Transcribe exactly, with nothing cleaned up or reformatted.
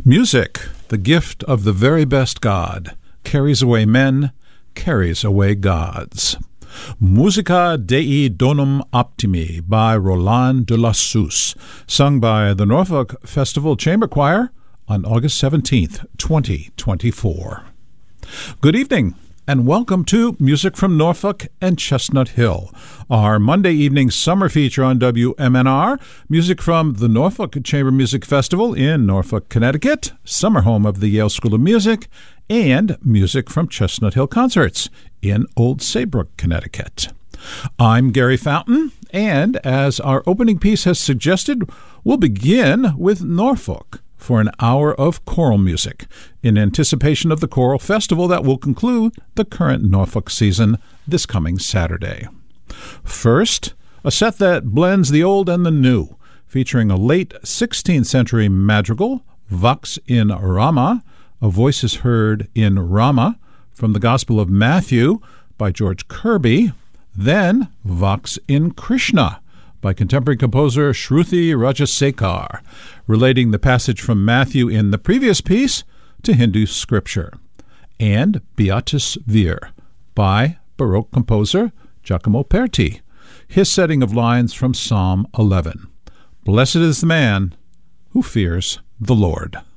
Music, the gift of the very best God, carries away men, carries away gods. Musica Dei Donum Optimi by Roland de la Suze, sung by the Norfolk Festival Chamber Choir on August seventeenth, twenty twenty-four. Good evening, and welcome to Music from Norfolk and Chestnut Hill, our Monday evening summer feature on W M N R, music from the Norfolk Chamber Music Festival in Norfolk, Connecticut, summer home of the Yale School of Music, and music from Chestnut Hill Concerts in Old Saybrook, Connecticut. I'm Gary Fountain, and as our opening piece has suggested, we'll begin with Norfolk for an hour of choral music in anticipation of the choral festival that will conclude the current Norfolk season this coming Saturday. First, a set that blends the old and the new, featuring a late sixteenth century madrigal, Vox in Rama, a voice is heard in Rama, from the Gospel of Matthew by George Kirby, then Vox in Krishna by contemporary composer Shruti Rajasekar, relating the passage from Matthew in the previous piece to Hindu scripture, and Beatus Vir by Baroque composer Giacomo Perti, his setting of lines from Psalm eleven. Blessed is the man who fears the Lord.